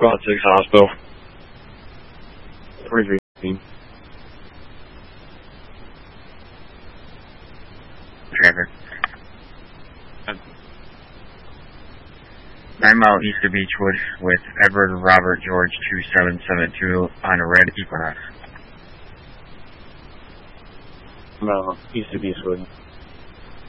Squad 6 Hospital. 4315. Trevor. 9 Mile east of Beechwood with Edward Robert George 2772 on a red Equinox. No, east of Beechwood.